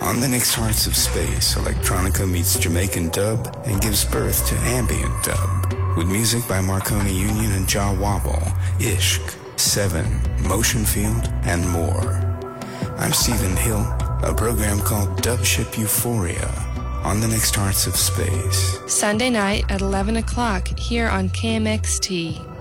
On the next Hearts of Space, electronica meets Jamaican dub and gives birth to ambient dub, with music by Marconi Union and Jah Wobble, Ishq, Seven, Motion Field, and more. I'm Stephen Hill, a program called Dubship Euphoria, on the next Hearts of Space. Sunday night at 11 o'clock here on KMXT.